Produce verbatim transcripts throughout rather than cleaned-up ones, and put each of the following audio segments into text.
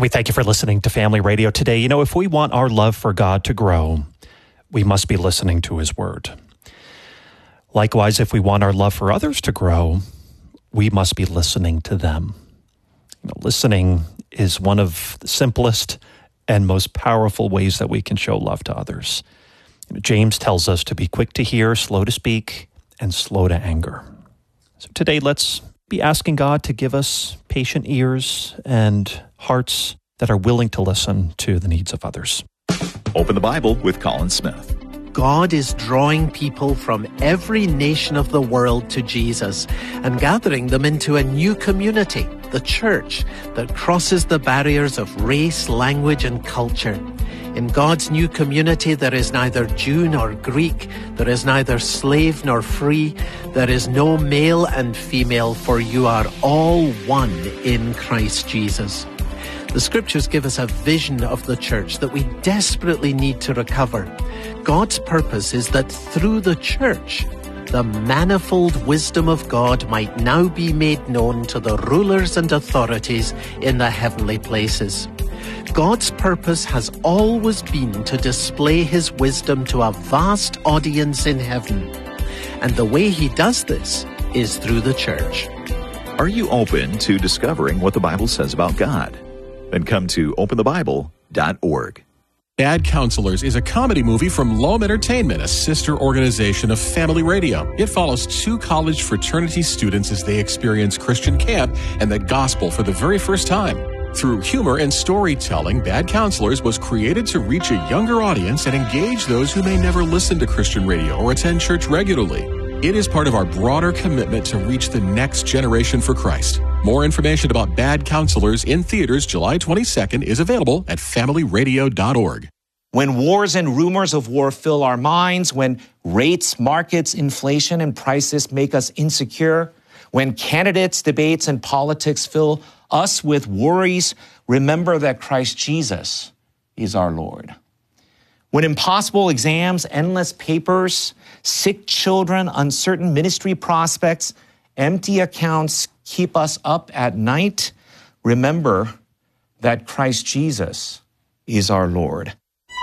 And we thank you for listening to Family Radio today. You know, if we want our love for God to grow, we must be listening to His Word. Likewise, if we want our love for others to grow, we must be listening to them. You know, listening is one of the simplest and most powerful ways that we can show love to others. You know, James tells us to be quick to hear, slow to speak, and slow to anger. So today, let's be asking God to give us patient ears and hearts that are willing to listen to the needs of others. Open the Bible with Colin Smith. God is drawing people from every nation of the world to Jesus and gathering them into a new community, the church, that crosses the barriers of race, language, and culture. In God's new community, there is neither Jew nor Greek, there is neither slave nor free, there is no male and female, for you are all one in Christ Jesus. The Scriptures give us a vision of the church that we desperately need to recover. God's purpose is that through the church, the manifold wisdom of God might now be made known to the rulers and authorities in the heavenly places. God's purpose has always been to display His wisdom to a vast audience in heaven. And the way He does this is through the church. Are you open to discovering what the Bible says about God? Then come to open the bible dot org. Bad Counselors is a comedy movie from Loam Entertainment, a sister organization of Family Radio. It follows two college fraternity students as they experience Christian camp and the gospel for the very first time. Through humor and storytelling, Bad Counselors was created to reach a younger audience and engage those who may never listen to Christian radio or attend church regularly. It is part of our broader commitment to reach the next generation for Christ. More information about Bad Counselors in theaters July twenty-second is available at family radio dot org. When wars and rumors of war fill our minds, when rates, markets, inflation, and prices make us insecure, when candidates, debates, and politics fill us with worries, remember that Christ Jesus is our Lord. When impossible exams, endless papers, sick children, uncertain ministry prospects, empty accounts keep us up at night, remember that Christ Jesus is our Lord.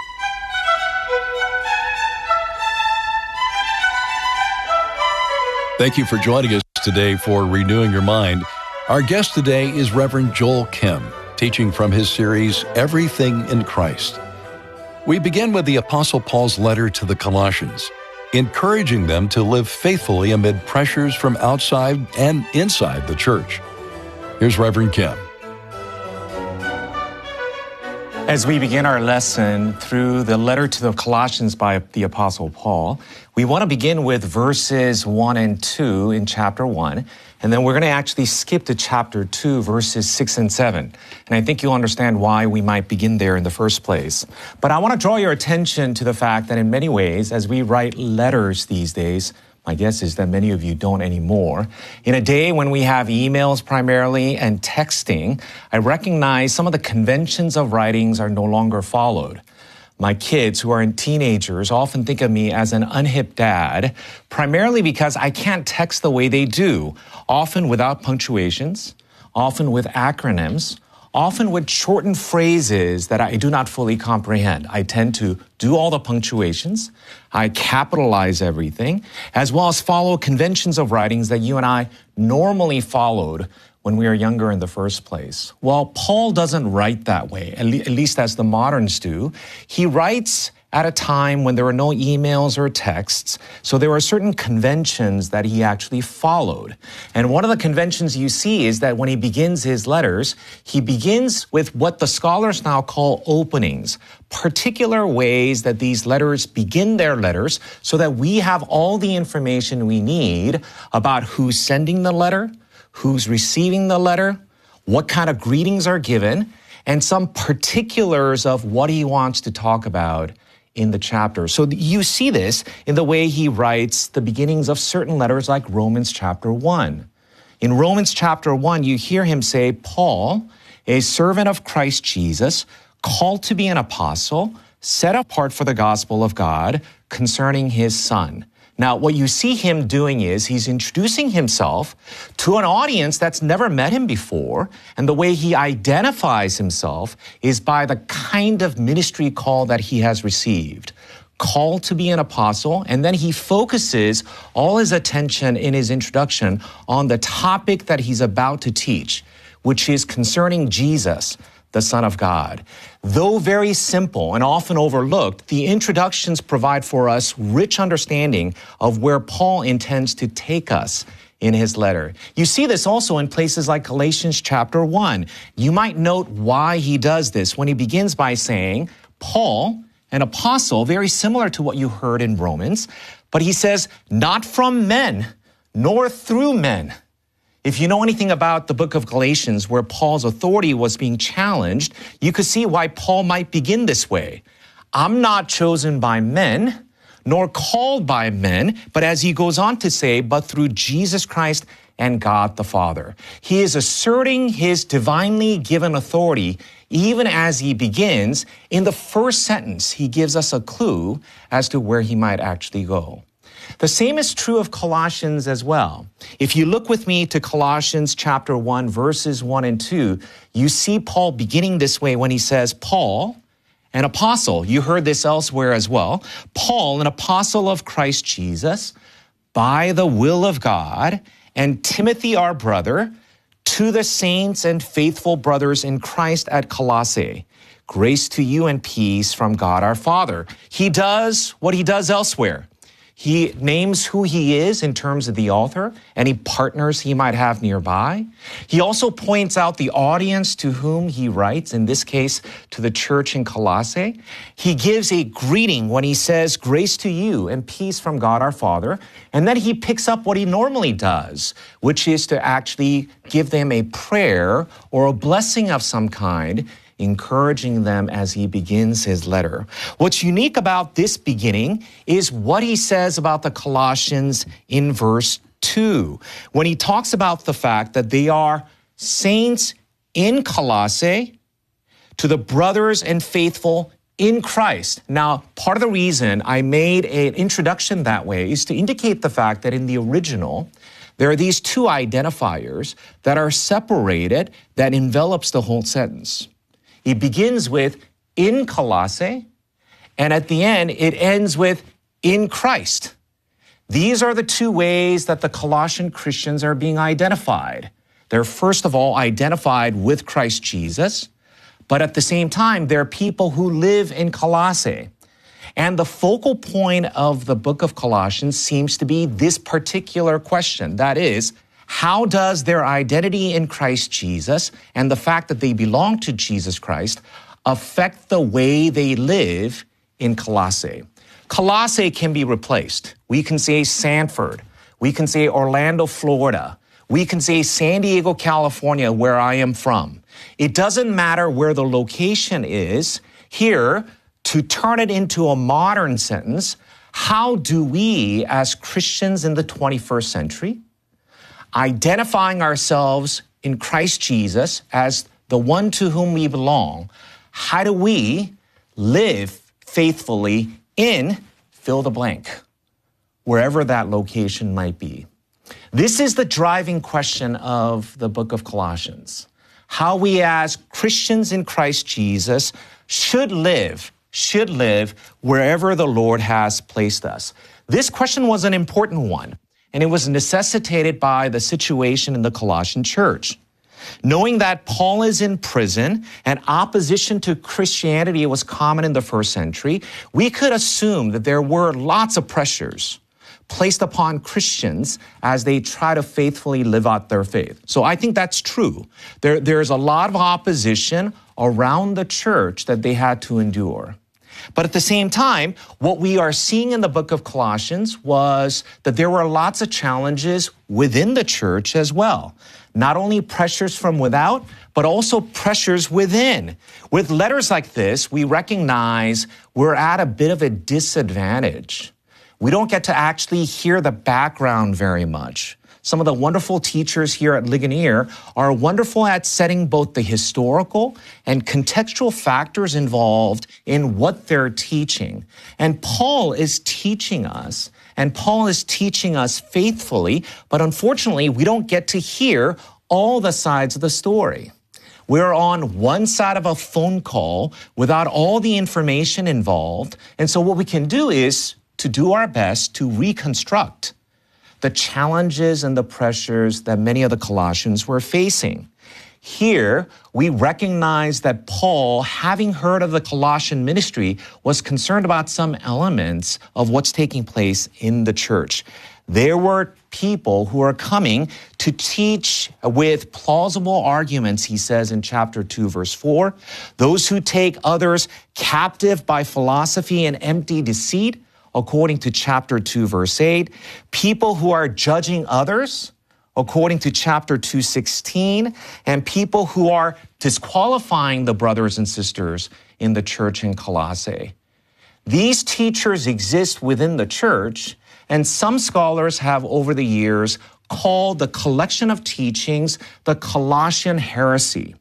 Thank you for joining us today for Renewing Your Mind. Our guest today is Reverend Joel Kim, teaching from his series, Everything in Christ. We begin with the Apostle Paul's letter to the Colossians, encouraging them to live faithfully amid pressures from outside and inside the church. Here's Reverend Kim. As we begin our lesson through the letter to the Colossians by the Apostle Paul, we want to begin with verses one and two in chapter one, and then we're going to actually skip to chapter two, verses six and seven. And I think you'll understand why we might begin there in the first place. But I want to draw your attention to the fact that in many ways, as we write letters these days, my guess is that many of you don't anymore. In a day when we have emails primarily and texting, I recognize some of the conventions of writings are no longer followed. My kids, who are teenagers, often think of me as an unhip dad, primarily because I can't text the way they do, often without punctuations, often with acronyms, often with shortened phrases that I do not fully comprehend. I tend to do all the punctuations, I capitalize everything, as well as follow conventions of writings that you and I normally followed when we were younger in the first place. Well, Paul doesn't write that way, at, le- at least as the moderns do. He writes at a time when there were no emails or texts, so there were certain conventions that he actually followed. And one of the conventions you see is that when he begins his letters, he begins with what the scholars now call openings, particular ways that these letters begin their letters so that we have all the information we need about who's sending the letter, who's receiving the letter, what kind of greetings are given, and some particulars of what he wants to talk about in the chapter. So you see this in the way he writes the beginnings of certain letters like Romans chapter one. In Romans chapter one, you hear him say, Paul, a servant of Christ Jesus, called to be an apostle, set apart for the gospel of God concerning his Son. Now, what you see him doing is he's introducing himself to an audience that's never met him before, and the way he identifies himself is by the kind of ministry call that he has received. Called to be an apostle, and then he focuses all his attention in his introduction on the topic that he's about to teach, which is concerning Jesus, the Son of God. Though very simple and often overlooked, the introductions provide for us rich understanding of where Paul intends to take us in his letter. You see this also in places like Galatians chapter one. You might note why he does this when he begins by saying, Paul, an apostle, very similar to what you heard in Romans, but he says, not from men, nor through men. If you know anything about the book of Galatians, where Paul's authority was being challenged, you could see why Paul might begin this way. I'm not chosen by men, nor called by men, but as he goes on to say, but through Jesus Christ and God the Father. He is asserting his divinely given authority. Even as he begins, in the first sentence, he gives us a clue as to where he might actually go. The same is true of Colossians as well. If you look with me to Colossians chapter one, verses one and two, you see Paul beginning this way when he says, Paul, an apostle. You heard this elsewhere as well. Paul, an apostle of Christ Jesus, by the will of God, and Timothy, our brother, to the saints and faithful brothers in Christ at Colossae, grace to you and peace from God our Father. He does what he does elsewhere. He names who he is in terms of the author, any partners he might have nearby. He also points out the audience to whom he writes, in this case, to the church in Colossae. He gives a greeting when he says, grace to you and peace from God our Father. And then he picks up what he normally does, which is to actually give them a prayer or a blessing of some kind, encouraging them as he begins his letter. What's unique about this beginning is what he says about the Colossians in verse two, when he talks about the fact that they are saints in Colossae to the brothers and faithful in Christ. Now, part of the reason I made an introduction that way is to indicate the fact that in the original, there are these two identifiers that are separated that envelops the whole sentence. He begins with in Colossae, and at the end, it ends with in Christ. These are the two ways that the Colossian Christians are being identified. They're first of all identified with Christ Jesus, but at the same time, they're people who live in Colossae. And the focal point of the book of Colossians seems to be this particular question. That is, how does their identity in Christ Jesus and the fact that they belong to Jesus Christ affect the way they live in Colossae? Colossae can be replaced. We can say Sanford. We can say Orlando, Florida. We can say San Diego, California, where I am from. It doesn't matter where the location is. Here, to turn it into a modern sentence, how do we as Christians in the twenty-first century, identifying ourselves in Christ Jesus as the one to whom we belong, how do we live faithfully in fill the blank, wherever that location might be? This is the driving question of the book of Colossians. How we as Christians in Christ Jesus should live, should live wherever the Lord has placed us. This question was an important one, and it was necessitated by the situation in the Colossian church. Knowing that Paul is in prison and opposition to Christianity was common in the first century, we could assume that there were lots of pressures placed upon Christians as they try to faithfully live out their faith. So I think that's true. There, there's a lot of opposition around the church that they had to endure. But at the same time, what we are seeing in the book of Colossians was that there were lots of challenges within the church as well. Not only pressures from without, but also pressures within. With letters like this, we recognize we're at a bit of a disadvantage. We don't get to actually hear the background very much. Some of the wonderful teachers here at Ligonier are wonderful at setting both the historical and contextual factors involved in what they're teaching. And Paul is teaching us And Paul is teaching us faithfully, but unfortunately, we don't get to hear all the sides of the story. We're on one side of a phone call without all the information involved. And so what we can do is to do our best to reconstruct the challenges and the pressures that many of the Colossians were facing. Here, we recognize that Paul, having heard of the Colossian ministry, was concerned about some elements of what's taking place in the church. There were people who are coming to teach with plausible arguments, he says in chapter two, verse four, those who take others captive by philosophy and empty deceit, according to chapter two, verse eight, people who are judging others, according to chapter two sixteen, and people who are disqualifying the brothers and sisters in the church in Colossae. These teachers exist within the church, and some scholars have over the years called the collection of teachings the Colossian heresy.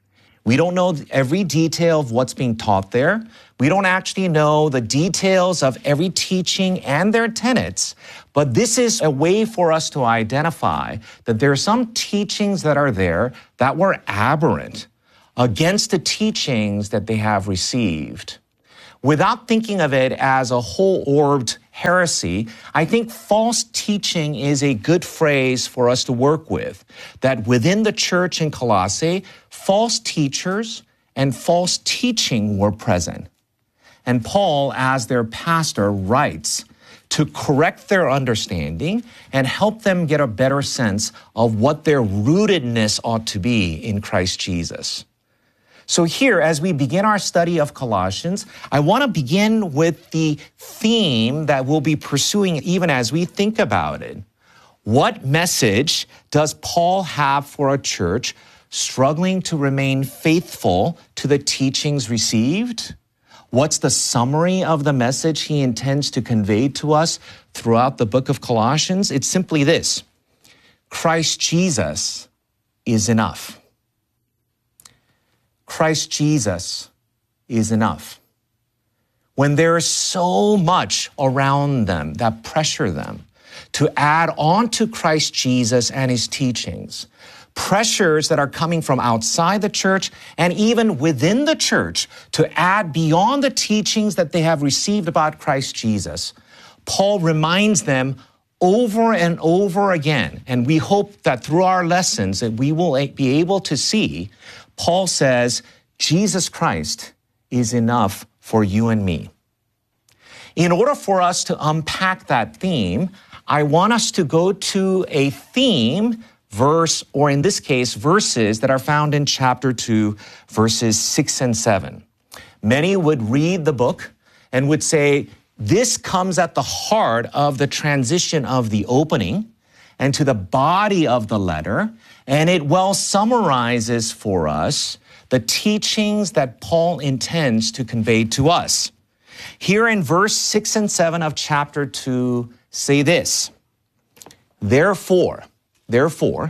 We don't know every detail of what's being taught there. We don't actually know the details of every teaching and their tenets, but this is a way for us to identify that there are some teachings that are there that were aberrant against the teachings that they have received. Without thinking of it as a whole-orbed heresy, I think false teaching is a good phrase for us to work with, that within the church in Colossae, false teachers and false teaching were present. And Paul, as their pastor, writes to correct their understanding and help them get a better sense of what their rootedness ought to be in Christ Jesus. So here, as we begin our study of Colossians, I want to begin with the theme that we'll be pursuing even as we think about it. What message does Paul have for a church struggling to remain faithful to the teachings received? What's the summary of the message he intends to convey to us throughout the book of Colossians? It's simply this: Christ Jesus is enough. Christ Jesus is enough. When there is so much around them that pressure them to add on to Christ Jesus and his teachings, pressures that are coming from outside the church and even within the church to add beyond the teachings that they have received about Christ Jesus, Paul reminds them over and over again, and we hope that through our lessons that we will be able to see, Paul says, Jesus Christ is enough for you and me. In order for us to unpack that theme, I want us to go to a theme verse, or in this case, verses that are found in chapter two, verses six and seven. Many would read the book and would say, this comes at the heart of the transition of the opening and to the body of the letter, and it well summarizes for us the teachings that Paul intends to convey to us. Here in verse six and seven of chapter two say this: Therefore, therefore,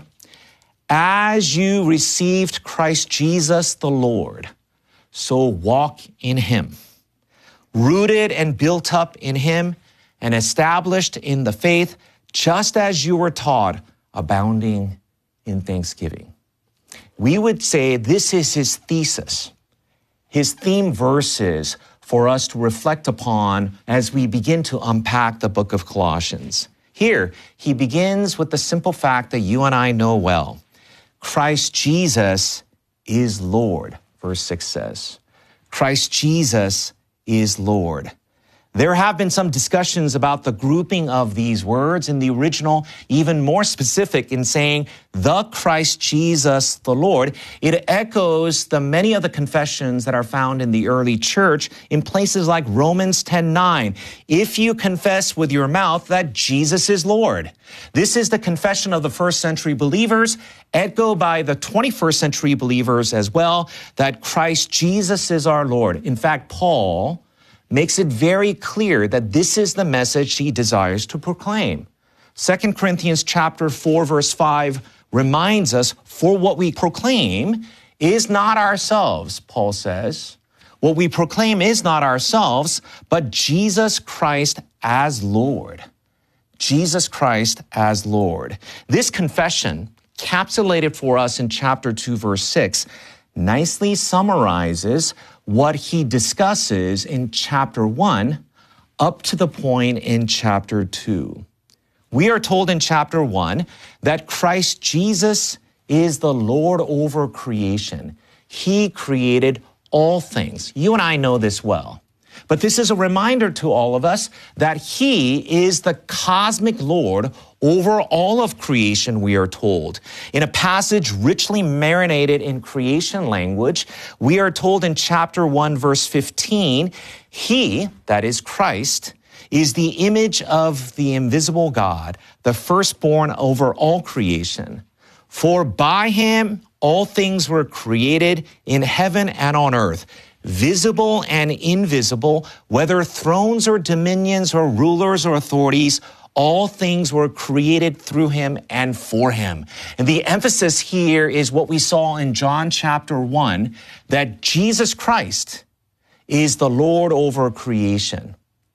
as you received Christ Jesus the Lord, so walk in him, rooted and built up in him and established in the faith, just as you were taught, abounding in thanksgiving. We would say this is his thesis, his theme verses for us to reflect upon as we begin to unpack the book of Colossians. Here, he begins with the simple fact that you and I know well. Christ Jesus is Lord, verse six says. Christ Jesus is Lord. There have been some discussions about the grouping of these words in the original, even more specific in saying, the Christ Jesus, the Lord. It echoes the many of the confessions that are found in the early church in places like Romans ten nine. If you confess with your mouth that Jesus is Lord. This is the confession of the first century believers, echoed by the twenty-first century believers as well, that Christ Jesus is our Lord. In fact, Paul makes it very clear that this is the message he desires to proclaim. Second Corinthians chapter four, verse five reminds us, for what we proclaim is not ourselves, Paul says. What we proclaim is not ourselves, but Jesus Christ as Lord, Jesus Christ as Lord. This confession, capsulated for us in chapter two, verse six, nicely summarizes what he discusses in chapter one up to the point in chapter two. We are told in chapter one that Christ Jesus is the Lord over creation. He created all things. You and I know this well. But this is a reminder to all of us that he is the cosmic Lord over all of creation, we are told. In a passage richly marinated in creation language, we are told in chapter one, verse fifteen, he, that is Christ, is the image of the invisible God, the firstborn over all creation. For by him all things were created in heaven and on earth, visible and invisible, whether thrones or dominions or rulers or authorities, all things were created through him and for him. And the emphasis here is what we saw in John chapter one, that Jesus Christ is the Lord over creation.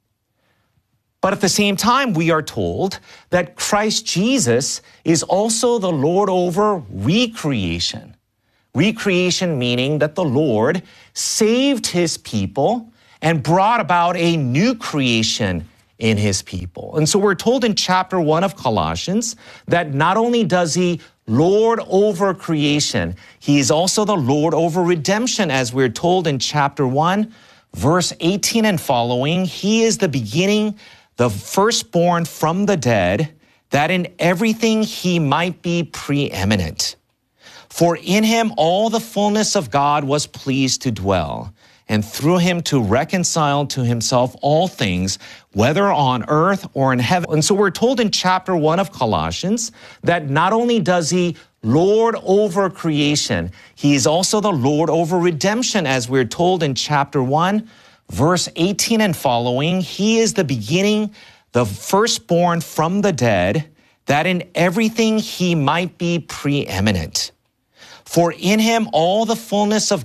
But at the same time, we are told that Christ Jesus is also the Lord over recreation. Recreation meaning that the Lord saved his people and brought about a new creation in his people. And so we're told in chapter one of Colossians that not only does he Lord over creation, he is also the Lord over redemption, as we're told in chapter one, verse eighteen and following. He is the beginning, the firstborn from the dead, that in everything he might be preeminent. For in him all the fullness of God was pleased to dwell, and through him to reconcile to himself all things, whether on earth or in heaven. And so we're told in chapter one of Colossians that not only does he Lord over creation, he is also the Lord over redemption, as we're told in chapter one, verse eighteen and following. He is the beginning, the firstborn from the dead, that in everything he might be preeminent. For in him all the fullness of